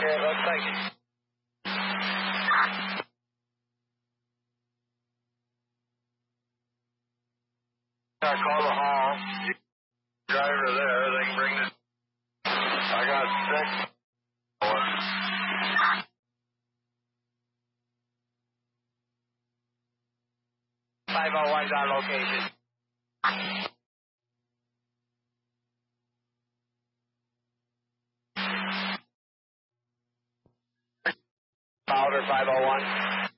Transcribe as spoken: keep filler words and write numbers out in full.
it looks like it's... I call the hall. Driver there, they can bring this. I got six. five oh one's on location. Powder five oh one.